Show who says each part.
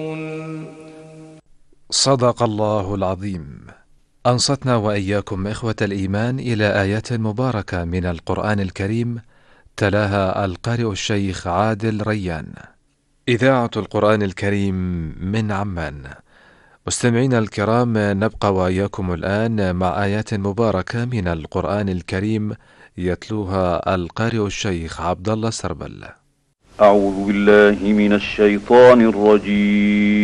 Speaker 1: صدق الله العظيم. أنصتنا وإياكم إخوة الإيمان إلى آيات مباركة من القرآن الكريم، تلاها القارئ الشيخ عادل ريان. إذاعة القرآن الكريم من عمان. مستمعينا الكرام، نبقى وإياكم الآن مع آيات مباركة من القرآن الكريم يتلوها القارئ الشيخ عبد الله سربل.
Speaker 2: أعوذ بالله من الشيطان الرجيم.